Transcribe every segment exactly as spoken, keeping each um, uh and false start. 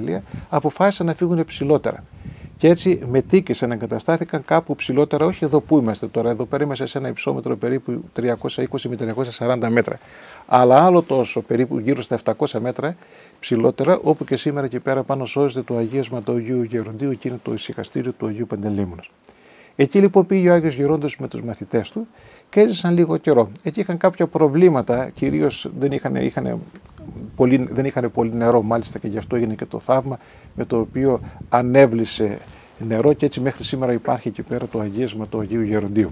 Ιταλία, αποφάσισαν να φύγουν ψηλότερα. Και έτσι μετήκησαν, εγκαταστάθηκαν κάπου ψηλότερα, όχι εδώ που είμαστε τώρα. Εδώ πέρα είμαστε σε ένα υψόμετρο περίπου τριακόσια είκοσι με τριακόσια σαράντα μέτρα. Αλλά άλλο τόσο, περίπου γύρω στα επτακόσια μέτρα ψηλότερα, όπου και σήμερα εκεί πέρα πάνω σώζεται το αγίασμα του Αγίου Γεροντίου και είναι το ησυχαστήριο του Αγίου Παντελεήμονος. Εκεί λοιπόν πήγε ο Άγιος Γερόντος με τους μαθητές του και έζησαν λίγο καιρό. Εκεί είχαν κάποια προβλήματα, κυρίως δεν είχαν, είχαν πολύ, δεν είχαν πολύ νερό, μάλιστα, και γι' αυτό έγινε και το θαύμα με το οποίο ανέβλησε νερό και έτσι μέχρι σήμερα υπάρχει εκεί πέρα το αγίασμα του Αγίου Γεροντίου.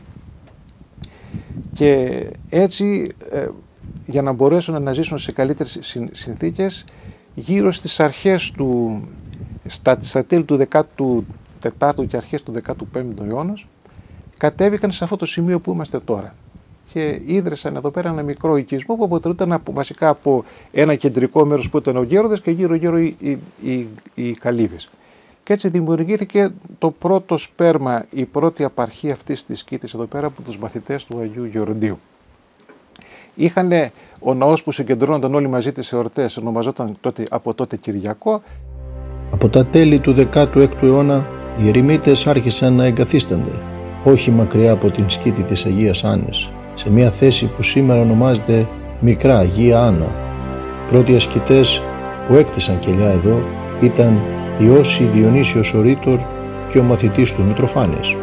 Και έτσι ε, για να μπορέσουν να ζήσουν σε καλύτερες συνθήκες, γύρω στις αρχές του, στα, στα τέλη του δεκάτου τετάρτου και αρχές του δεκάτου πέμπτου αιώνα, κατέβηκαν σε αυτό το σημείο που είμαστε τώρα. Και ίδρυσαν εδώ πέρα ένα μικρό οικισμό που αποτελούταν βασικά από ένα κεντρικό μέρος που ήταν ο Γέροντας και γύρω-γύρω οι, οι, οι, οι καλύβες. Και έτσι δημιουργήθηκε το πρώτο σπέρμα, η πρώτη απαρχή αυτής της Σκήτης εδώ πέρα από τους μαθητές του Αγίου Γεροντίου. Είχαν ο ναός που συγκεντρώνονταν όλοι μαζί τις εορτές, ονομαζόταν τότε, από τότε Κυριακό. Από τα τέλη του δεκάτου έκτου αιώνα, οι ερημίτες άρχισαν να εγκαθίστανται, όχι μακριά από την σκήτη της Αγίας Άννης, σε μια θέση που σήμερα ονομάζεται Μικρά Αγία Άννα. Πρώτοι ασκητές που έκτισαν κελιά εδώ ήταν η Όση Διονύσιος ο Ρήτορ και ο μαθητής του Μητροφάνης.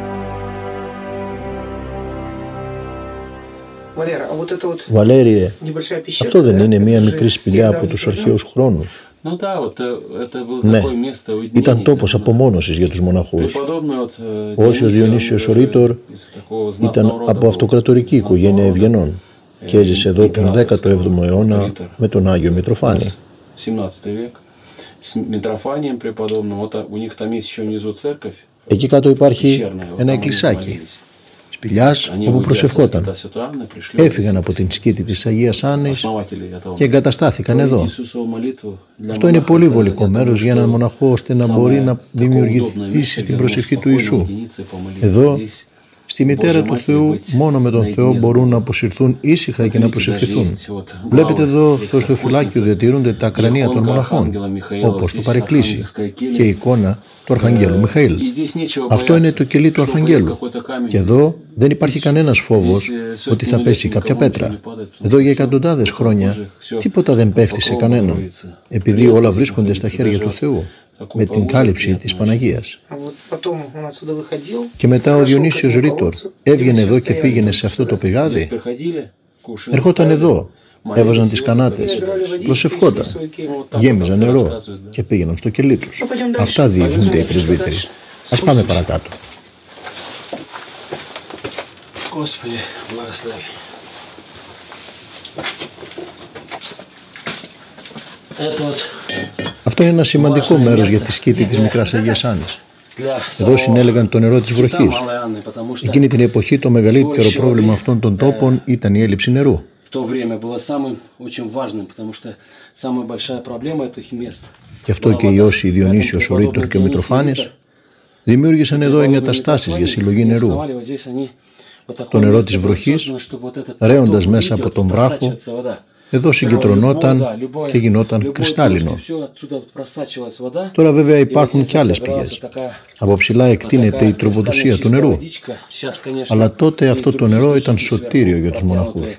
Βαλέριε, αυτό δεν είναι μια μικρή σπηλιά από τους αρχαίους χρόνους? Ναι, ήταν τόπος απομόνωσης για τους μοναχούς. Ο Όσιος Διονύσιος ο Ρήτορ ήταν από αυτοκρατορική οικογένεια Ευγενών και έζησε εδώ τον δέκατο έβδομο αιώνα με τον Άγιο Μητροφάνη. Εκεί κάτω υπάρχει ένα εκκλησάκι σπηλιάς όπου προσευχόταν. Έφυγαν από την σκήτη της Αγίας Άννης και εγκαταστάθηκαν εδώ. Αυτό είναι πολύ βολικό μέρος για έναν μοναχό ώστε να μπορεί να δημιουργηθεί στην προσευχή του Ιησού. Εδώ, στη μητέρα του Θεού, μόνο με τον Θεό μπορούν να αποσυρθούν ήσυχα και να προσευχηθούν. Βλέπετε εδώ στο στοφυλάκιο διατηρούνται τα κρανία των μοναχών, όπως το παρεκκλήσι, και η εικόνα του Αρχαγγέλου Μιχαήλ. Αυτό είναι το κελί του Αρχαγγέλου. Και εδώ δεν υπάρχει κανένας φόβος ότι θα πέσει κάποια πέτρα. Εδώ για εκατοντάδες χρόνια τίποτα δεν πέφτει σε κανέναν, επειδή όλα βρίσκονται στα χέρια του Θεού, με την κάλυψη της Παναγίας. Και μετά ο Διονύσιος Ρήτορ έβγαινε εδώ και πήγαινε σε αυτό το πηγάδι. Ερχόταν εδώ, έβαζαν τις κανάτες, προσευχόταν, γέμιζαν νερό και πήγαιναν στο κελί τους. Αυτά διηγούνται οι πρεσβύτεροι. Ας πάμε παρακάτω. Αυτό είναι ένα σημαντικό μέρος για τη σκήτη της Μικράς Αγίας Άννης. Εδώ συνέλεγαν το νερό της βροχής. Εκείνη την εποχή το μεγαλύτερο πρόβλημα αυτών των τόπων ήταν η έλλειψη νερού. Γι' αυτό και οι Όσοι Διονύσιος ο Ρήτορ και ο Μητροφάνης δημιούργησαν εδώ εγκαταστάσεις για συλλογή νερού. Το νερό της βροχής, ρέοντας μέσα από τον βράχο, εδώ συγκεντρωνόταν και γινόταν κρυστάλλινο. Τώρα βέβαια υπάρχουν και άλλες πηγές. Από ψηλά εκτείνεται η τροποδοσία του νερού. Αλλά τότε αυτό το νερό ήταν σωτήριο για τους μοναχούς.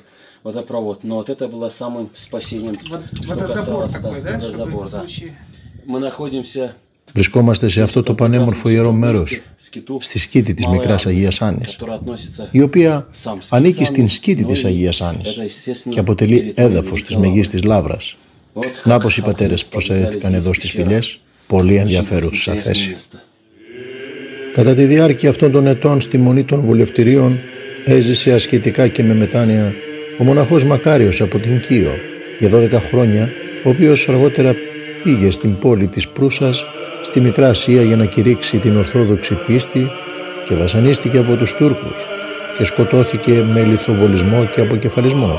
Βρισκόμαστε σε αυτό το πανέμορφο ιερό μέρος, στη σκήτη της Μικράς Αγίας Άννης, η οποία ανήκει στην σκήτη της Αγίας Άννης και αποτελεί έδαφος της Μεγίστης Λαύρας. Να πως οι πατέρες προσέδεθηκαν εδώ στις σπηλιές, πολύ ενδιαφέρουσα θέση. Κατά τη διάρκεια αυτών των ετών στη Μονή των Βουλευτηρίων έζησε ασκητικά και με μετάνοια ο μοναχός Μακάριος από την Κίο για δώδεκα χρόνια, ο οποίος αργότερα πήγε στην πόλη της Προύσας στη Μικρά Ασία για να κηρύξει την Ορθόδοξη πίστη και βασανίστηκε από τους Τούρκους και σκοτώθηκε με λιθοβολισμό και αποκεφαλισμό.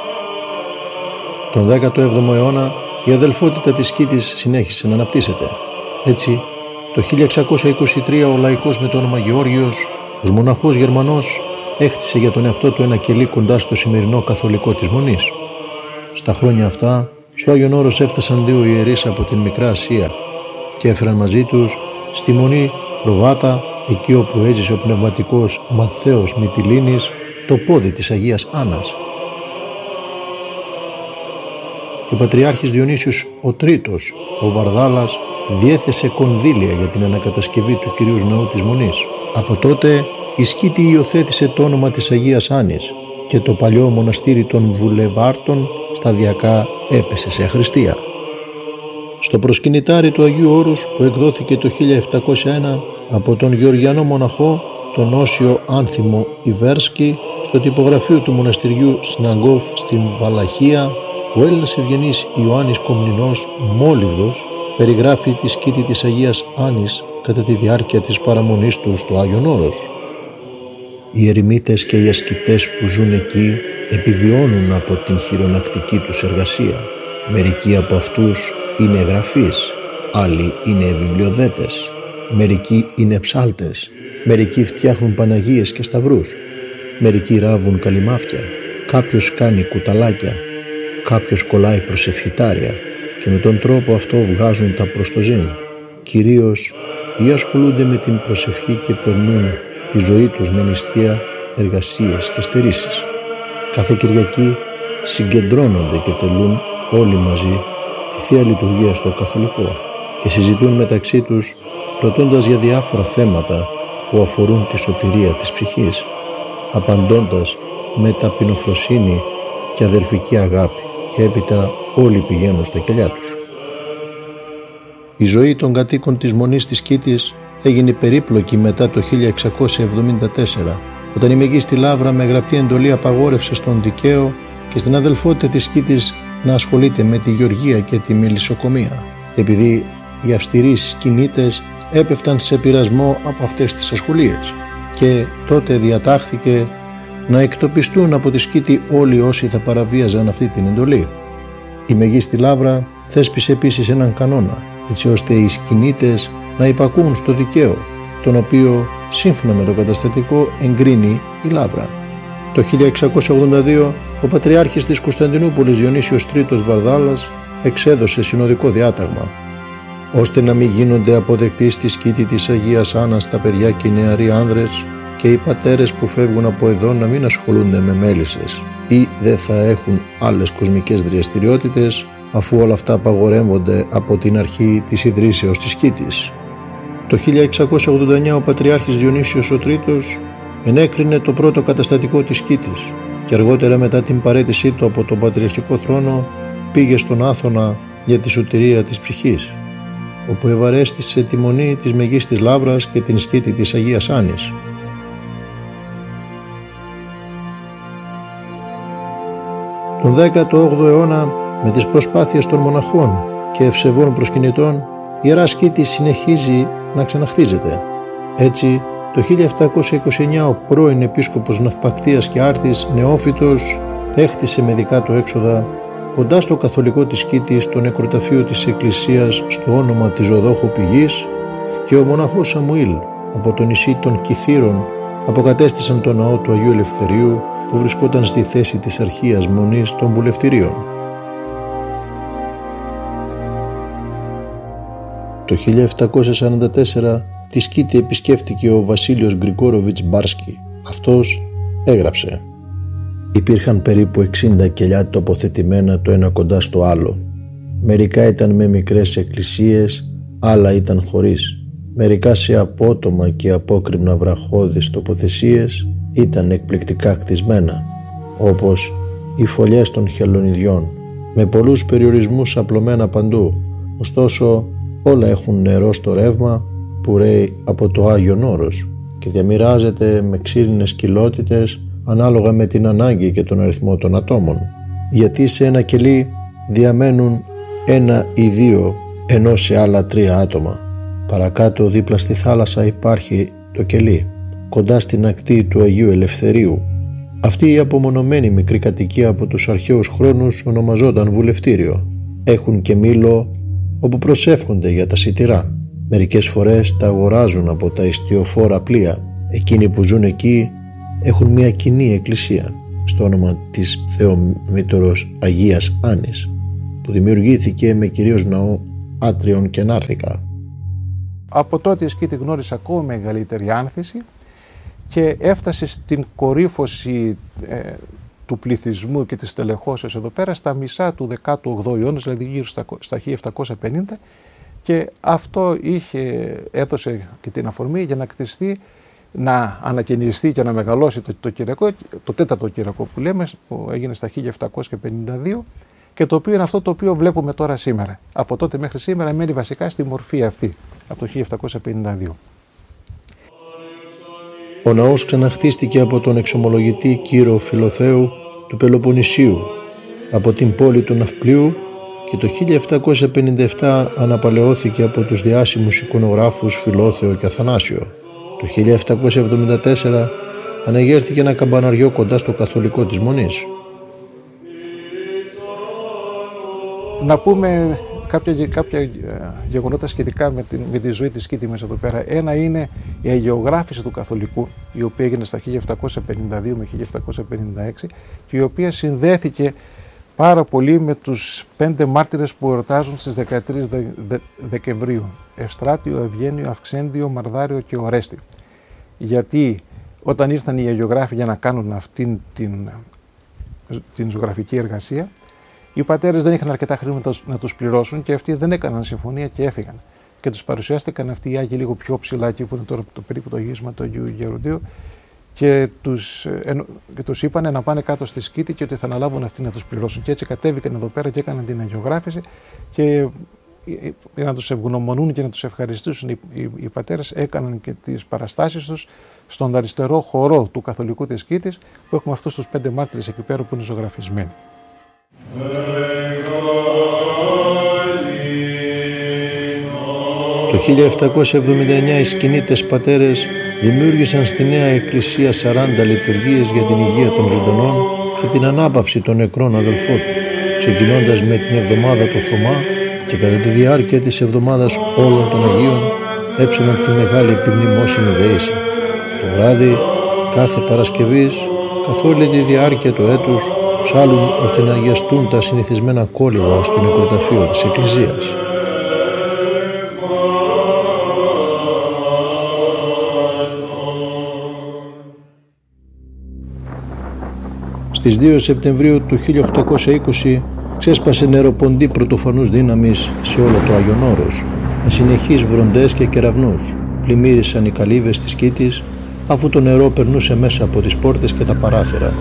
Τον δέκατο έβδομο αιώνα η αδελφότητα της σκήτης συνέχισε να αναπτύσσεται. Έτσι, το χίλια εξακόσια είκοσι τρία ο λαϊκός με το όνομα Γεώργιος, ως μοναχός Γερμανός, έχτισε για τον εαυτό του ένα κελί κοντά στο σημερινό καθολικό της Μονής. Στα χρόνια αυτά, Στο Άγιον Όρος έφτασαν δύο ιερείς από την Μικρά Ασία και έφεραν μαζί τους στη Μονή Προβάτα, εκεί όπου έζησε ο πνευματικός Ματθαίος Μυτιλήνης, το πόδι της Αγίας Άννας. Και ο Πατριάρχης Διονύσιος ο Τρίτος, ο Βαρδάλας, διέθεσε κονδύλια για την ανακατασκευή του Κυρίους Ναού της Μονής. Από τότε η Σκήτη υιοθέτησε το όνομα της Αγίας Άννης και το παλιό μοναστήρι των Βουλεβάρτων σταδιακά έπεσε σε αχρηστία. Στο προσκυνητάρι του Αγίου Όρους, που εκδόθηκε το χίλια επτακόσια ένα από τον Γεωργιανό μοναχό τον Όσιο Άνθιμο Ιβέρσκι, στο τυπογραφείο του μοναστηριού Σναγκόφ στην Βαλαχία, ο Έλληνας ευγενής Ιωάννης Κομνηνός Μόλιβδος περιγράφει τη σκήτη της Αγίας Άννης κατά τη διάρκεια της παραμονής του στο Άγιον Όρος. Οι ερημίτες και οι ασκητές που ζουν εκεί επιβιώνουν από την χειρονακτική τους εργασία. Μερικοί από αυτούς είναι γραφείς, άλλοι είναι βιβλιοδέτες, μερικοί είναι ψάλτες, μερικοί φτιάχνουν Παναγίες και σταυρούς, μερικοί ράβουν καλυμάφια, κάποιος κάνει κουταλάκια, κάποιος κολλάει προσευχητάρια και με τον τρόπο αυτό βγάζουν τα προστοζήν. Κυρίως ή ασχολούνται με την προσευχή και περνούν τη ζωή τους με νηστεία, εργασίες και στερήσεις. Κάθε Κυριακή συγκεντρώνονται και τελούν όλοι μαζί τη Θεία Λειτουργία στο Καθολικό και συζητούν μεταξύ τους ρωτώντας για διάφορα θέματα που αφορούν τη σωτηρία της ψυχής, απαντώντας με ταπεινοφροσύνη και αδελφική αγάπη, και έπειτα όλοι πηγαίνουν στα κελιά τους. Η ζωή των κατοίκων της Μονής της Σκήτης έγινε περίπλοκη μετά το χίλια εξακόσια εβδομήντα τέσσερα, όταν η Μεγίστη Λαύρα με γραπτή εντολή απαγόρευσε στον Δικαίο και στην αδελφότητα της Σκήτης να ασχολείται με τη γεωργία και τη μελισσοκομεία, επειδή οι αυστηροί σκηνίτες έπεφταν σε πειρασμό από αυτές τις ασχολίες, και τότε διατάχθηκε να εκτοπιστούν από τη Σκήτη όλοι όσοι θα παραβίαζαν αυτή την εντολή. Η Μεγίστη Λαύρα θέσπισε επίσης έναν κανόνα, έτσι ώστε οι σκηνίτες να υπακούν στο Δικαίο, τον οποίο σύμφωνα με το καταστατικό εγκρίνει η Λαύρα. Το χίλια εξακόσια ογδόντα δύο ο Πατριάρχης της Κωνσταντινούπολης Διονύσιος Τρίτος Βαρδάλας εξέδωσε συνοδικό διάταγμα, ώστε να μην γίνονται αποδεκτοί στη σκήτη της Αγίας Άννας τα παιδιά και οι νεαροί άνδρες και οι πατέρες που φεύγουν από εδώ να μην ασχολούνται με μέλισσες ή δεν θα έχουν άλλες κοσμικές δραστηριότητες, αφού όλα αυτά απαγορεύονται από την αρχή της ιδρύσεως της σκήτης. Το χίλια εξακόσια ογδόντα εννέα ο Πατριάρχης Διονύσιος ο Τρίτος ενέκρινε το πρώτο καταστατικό της σκήτης και αργότερα, μετά την παραίτησή του από τον πατριαρχικό θρόνο, πήγε στον Άθωνα για τη σωτηρία της ψυχής, όπου ευαρέστησε τη μονή της Μεγίστης Λαύρας και την σκήτη της Αγίας Άννης. Τον δέκατο όγδοο αιώνα, με τις προσπάθειες των μοναχών και ευσεβών προσκυνητών, η Ιερά Σκήτη συνεχίζει να ξαναχτίζεται. Έτσι, το χίλια επτακόσια είκοσι εννέα ο πρώην επίσκοπος Ναυπακτίας και Άρτης Νεόφυτος έχτισε με δικά του έξοδα κοντά στο καθολικό της Σκήτης το νεκροταφείο της Εκκλησίας στο όνομα της Οδόχου Πηγής, και ο μοναχός Σαμουήλ από το νησί των Κυθύρων αποκατέστησαν το ναό του Αγίου Ελευθερίου, που βρισκόταν στη θέση της αρχαίας μονής των βουλευτηρίων. Το χίλια επτακόσια σαράντα τέσσερα τη Σκήτη επισκέφτηκε ο Βασίλειος Γκρικόροβιτς Μπάρσκι. Αυτός έγραψε: «Υπήρχαν περίπου εξήντα κελιά τοποθετημένα το ένα κοντά στο άλλο. Μερικά ήταν με μικρές εκκλησίες, άλλα ήταν χωρίς. Μερικά σε απότομα και απόκρημνα βραχώδεις τοποθεσίες ήταν εκπληκτικά κτισμένα, όπως οι φωλιές των χελωνιδιών, με πολλούς περιορισμούς απλωμένα παντού. Ωστόσο όλα έχουν νερό στο ρεύμα που ρέει από το Άγιον Όρος και διαμοιράζεται με ξύρινες κοιλότητες ανάλογα με την ανάγκη και τον αριθμό των ατόμων, γιατί σε ένα κελί διαμένουν ένα ή δύο, ενώ σε άλλα τρία άτομα. Παρακάτω δίπλα στη θάλασσα υπάρχει το κελί, κοντά στην ακτή του Αγίου Ελευθερίου. Αυτή η απομονωμένη μικρή κατοικία από τους αρχαίους χρόνους ονομαζόταν βουλευτήριο. Έχουν και μήλο όπου προσεύχονται για τα σιτηρά. Μερικές φορές τα αγοράζουν από τα ιστιοφόρα πλοία. Εκείνοι που ζουν εκεί έχουν μια κοινή εκκλησία στο όνομα της Θεομήτωρος Αγίας Άννης, που που δημιουργήθηκε με κυρίως ναό άτριον και νάρθηκα. Από τότε η Σκήτη γνώρισε ακόμα μεγαλύτερη άνθηση και έφτασε στην κορύφωση ε, του πληθυσμού και της τελεχώσεως εδώ πέρα στα μισά του δέκατου όγδοου αιώνα, δηλαδή γύρω στα, στα χίλια επτακόσια πενήντα, και αυτό είχε, έδωσε και την αφορμή για να κτιστεί, να ανακαινιστεί και να μεγαλώσει το, το Κυριακό, το τέταρτο Κυριακό που λέμε, που έγινε στα χίλια επτακόσια πενήντα δύο, και το οποίο είναι αυτό το οποίο βλέπουμε τώρα σήμερα. Από τότε μέχρι σήμερα μένει βασικά στη μορφή αυτή, από το χίλια επτακόσια πενήντα δύο. Ο ναός ξαναχτίστηκε από τον εξομολογητή Κύρο Φιλοθέου του Πελοποννησίου, από την πόλη του Ναυπλίου, και το χίλια επτακόσια πενήντα επτά αναπαλαιώθηκε από τους διάσημους εικονογράφους Φιλόθεο και Αθανάσιο. Το χίλια επτακόσια εβδομήντα τέσσερα ανεγέρθηκε ένα καμπαναριό κοντά στο καθολικό της Μονής. Να πούμε κάποια, κάποια γεγονότα σχετικά με, την, με τη ζωή της Σκήτη μέσα εδώ πέρα. Ένα είναι η αγιογράφηση του καθολικού, η οποία έγινε στα χίλια επτακόσια πενήντα δύο με χίλια επτακόσια πενήντα έξι και η οποία συνδέθηκε πάρα πολύ με τους πέντε μάρτυρες που εορτάζουν στις δεκατρείς Δε, Δε, Δεκεμβρίου. Ευστράτιο, Ευγένιο, Αυξέντιο, Μαρδάριο και Ορέστη. Γιατί όταν ήρθαν οι αγιογράφοι για να κάνουν αυτήν την, την ζωγραφική εργασία, οι πατέρες δεν είχαν αρκετά χρήματα να τους πληρώσουν και αυτοί δεν έκαναν συμφωνία και έφυγαν. Και τους παρουσιάστηκαν αυτοί οι Άγιοι λίγο πιο ψηλά, εκεί που είναι τώρα το, περίπου το γύρισμα του Αγίου Γεροντίου, και τους, ε, και τους είπανε να πάνε κάτω στη Σκήτη και ότι θα αναλάβουν αυτοί να τους πληρώσουν. Και έτσι κατέβηκαν εδώ πέρα και έκαναν την αγιογράφηση, και για να τους ευγνωμονούν και να τους ευχαριστήσουν οι, οι, οι πατέρες, έκαναν και τις παραστάσεις τους στον αριστερό χορό του καθολικού της Σκήτης, που έχουμε αυτούς τους πέντε μάρτυρες εκεί πέρα που είναι ζωγραφισμένοι. Το χίλια επτακόσια εβδομήντα εννιά οι Σκηνίτες πατέρες δημιούργησαν στη νέα εκκλησία σαράντα λειτουργίες για την υγεία των ζωντανών και την ανάπαυση των νεκρών αδελφών τους, ξεκινώντας με την εβδομάδα του Θωμά, και κατά τη διάρκεια της εβδομάδας όλων των Αγίων έψαναν τη μεγάλη επιμνημόσυνη δεήση. Το βράδυ κάθε Παρασκευής, καθ' όλη τη διάρκεια του έτους, ψάλουν ώστε να αγιαστούν τα συνηθισμένα κόλληβα στο νεκροταφείο της Εκκλησίας. Στις δύο Σεπτεμβρίου του χίλια οκτακόσια είκοσι ξέσπασε νεροποντή πρωτοφανούς δύναμης σε όλο το Άγιον Όρος, με συνεχείς βροντές και κεραυνούς. Πλημμύρισαν οι καλύβες της Σκήτης, αφού το νερό περνούσε μέσα από τις πόρτες και τα παράθυρα.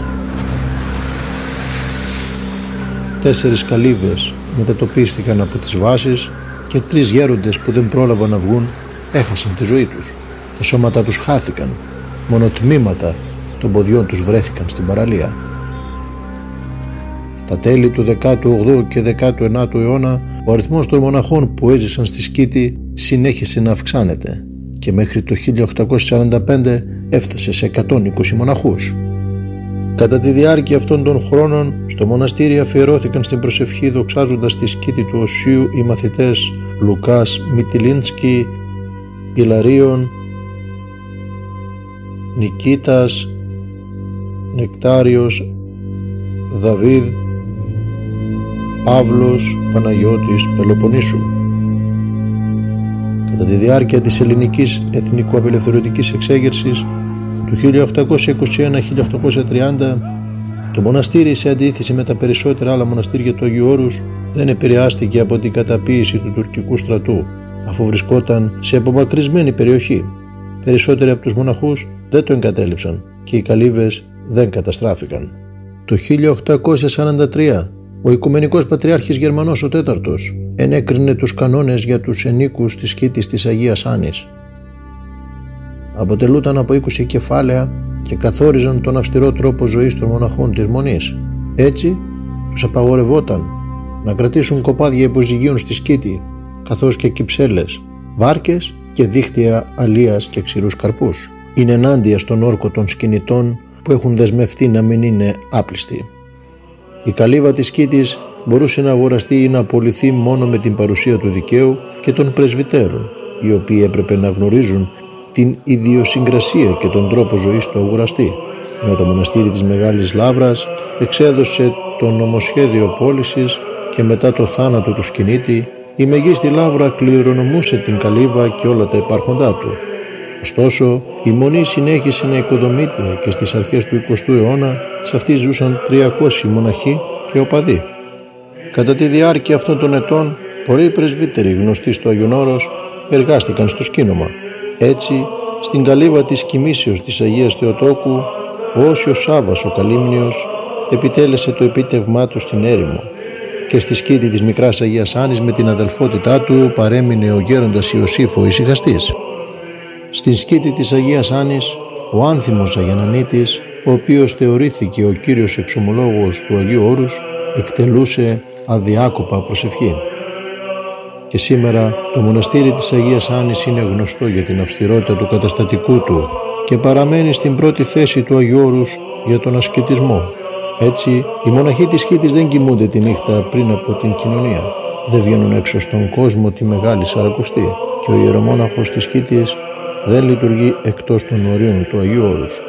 Τέσσερις καλύβες μετατοπίστηκαν από τις βάσεις και τρεις γέροντες που δεν πρόλαβαν να βγουν έχασαν τη ζωή τους. Τα σώματα τους χάθηκαν, μόνο τμήματα των ποδιών τους βρέθηκαν στην παραλία. Στα τέλη του δέκατου όγδοου και δέκατου ενάτου αιώνα, ο αριθμός των μοναχών που έζησαν στη Σκήτη συνέχισε να αυξάνεται και μέχρι το χίλια οκτακόσια σαράντα πέντε έφτασε σε εκατόν είκοσι μοναχούς. Κατά τη διάρκεια αυτών των χρόνων, στο μοναστήρι αφιερώθηκαν στην προσευχή, δοξάζοντας τη Σκήτη του Οσίου, οι μαθητές Λουκάς Μιτιλίνσκι, Ιλαρίων, Νικήτας, Νεκτάριος, Δαβίδ, Παύλος, Παναγιώτης, Πελοποννήσου. Κατά τη διάρκεια της ελληνικής εθνικοαπελευθερωτικής εξέγερσης του χίλια οκτακόσια είκοσι ένα με χίλια οκτακόσια τριάντα, το μοναστήρι, σε αντίθεση με τα περισσότερα άλλα μοναστήρια του Αγίου Όρους, δεν επηρεάστηκε από την καταποίηση του τουρκικού στρατού, αφού βρισκόταν σε απομακρυσμένη περιοχή. Περισσότεροι από τους μοναχούς δεν το εγκατέλειψαν και οι καλύβες δεν καταστράφηκαν. Το χίλια οκτακόσια σαράντα τρία, ο Οικουμενικός Πατριάρχης Γερμανός ο τέταρτος ενέκρινε τους κανόνες για τους ενίκους της Σκήτης της Αγίας Άννης. Αποτελούνταν από είκοσι κεφάλαια και καθόριζαν τον αυστηρό τρόπο ζωής των μοναχών της Μονής. Έτσι, τους απαγορευόταν να κρατήσουν κοπάδια υποζυγίων στη Σκήτη, καθώς και κυψέλες, βάρκες και δίχτυα αλίας και ξηρούς καρπούς. Είναι ενάντια στον όρκο των σκηνητών που έχουν δεσμευτεί να μην είναι άπλιστοι. Η καλύβα της Σκήτης μπορούσε να αγοραστεί ή να απολυθεί μόνο με την παρουσία του δικαίου και των πρεσβυτέρων, οι οποίοι έπρεπε να γνωρίζουν την ιδιοσυγκρασία και τον τρόπο ζωής του αγοραστή. Ενώ το μοναστήρι της Μεγάλης Λαύρας εξέδωσε το νομοσχέδιο πώλησης και μετά το θάνατο του σκηνίτη, η Μεγίστη Λαύρα κληρονομούσε την καλύβα και όλα τα υπάρχοντά του. Ωστόσο, η Μονή συνέχισε να οικοδομείται και στις αρχές του εικοστού αιώνα σε αυτή ζούσαν τριακόσιοι μοναχοί και οπαδοί. Κατά τη διάρκεια αυτών των ετών, πολλοί πρεσβύτεροι γνωστοί στο Άγιον Όρος εργάστηκαν στο σκήνομα. Έτσι, στην καλύβα της κοιμήσεως της Αγίας Θεοτόκου, ο Όσιος Σάββας ο Καλύμνιος επιτέλεσε το επίτευγμά του στην έρημο και στη σκήτη της Μικράς Αγίας Άννης με την αδελφότητά του παρέμεινε ο γέροντας Ιωσήφ ο Ησυχαστής. Στην σκήτη της Αγίας Άννης, ο άνθιμος Αγιανανίτης, ο οποίος θεωρήθηκε ο κύριος εξομολόγος του Αγίου Όρους, εκτελούσε αδιάκοπα προσευχή. Και σήμερα το μοναστήρι της Αγίας Άννης είναι γνωστό για την αυστηρότητα του καταστατικού του και παραμένει στην πρώτη θέση του Αγίου Όρους για τον ασκητισμό. Έτσι, οι μοναχοί της σκήτης δεν κοιμούνται τη νύχτα πριν από την κοινωνία. Δεν βγαίνουν έξω στον κόσμο τη Μεγάλη Σαρακοστή και ο ιερομόναχος της σκήτης δεν λειτουργεί εκτός των ορίων του Αγίου Όρους.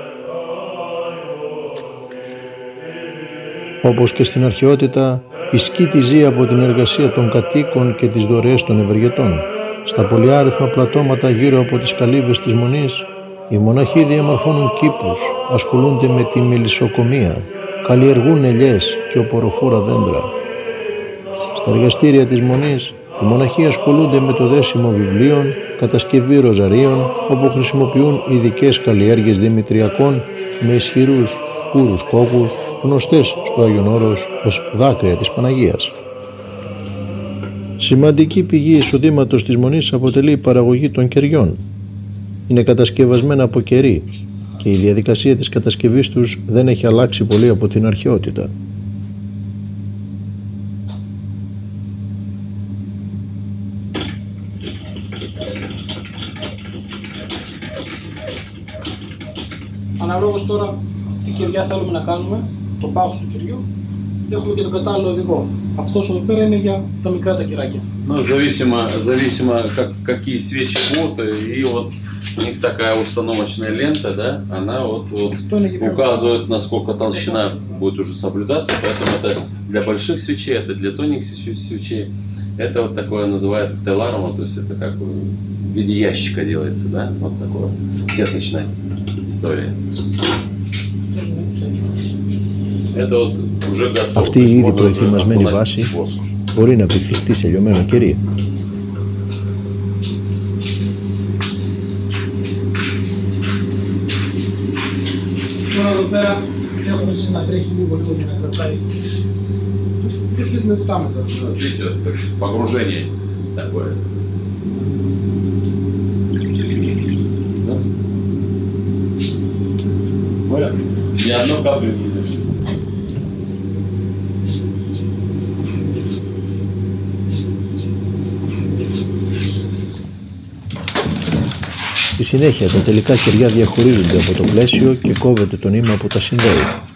Όπως και στην αρχαιότητα, η σκήτη ζει από την εργασία των κατοίκων και τις δωρεές των ευεργετών. Στα πολυάριθμα πλατώματα γύρω από τις καλύβες της Μονής, οι μοναχοί διαμορφώνουν κήπους, ασχολούνται με τη μελισσοκομεία, καλλιεργούν ελιές και οποροφόρα δέντρα. Στα εργαστήρια της Μονής, οι μοναχοί ασχολούνται με το δέσιμο βιβλίων, κατασκευή ροζαρίων, όπου χρησιμοποιούν ειδικές καλλιέργειες δημητριακών με ισχυρούς κούρους κόκκους, γνωστές στο Άγιον Όρος ως δάκρυα της Παναγίας. Σημαντική πηγή εισοδήματος της Μονής αποτελεί η παραγωγή των κεριών. Είναι κατασκευασμένα από κερί και η διαδικασία της κατασκευής τους δεν έχει αλλάξει πολύ από την αρχαιότητα. Αναλόγως τώρα τι κεριά θέλουμε να κάνουμε, το πάγος του κεριού, έχουμε και τον κατάλληλο οδηγό. Αυτός εδώ πέρα είναι για τα μικρά τα κεράκια. Ну, зависимо, зависимо как, какие свечи будут, и вот у них такая установочная лента, да, она вот, вот указывает, насколько толщина будет уже соблюдаться, поэтому это для больших свечей, это для тоненьких свечей. Это вот такое называют теларом, то есть это как в виде ящика делается, да, вот такое сеточная история. Это вот уже готово. Αυτή η ήδη προετοιμασμένη βάση μπορεί να βυθιστεί σε λιωμένο κερί. Τώρα εδώ πέρα έχουμε ζήσει να τρέχει λίγο λίγο για να κρατάει. Και αρχίζουμε το τάμετρο. Видите, вот погружение такое. Voilà. Ни одно капли не держится. Στη συνέχεια τα τελικά κεριά διαχωρίζονται από το πλαίσιο και κόβεται το νήμα που τα συνδέει.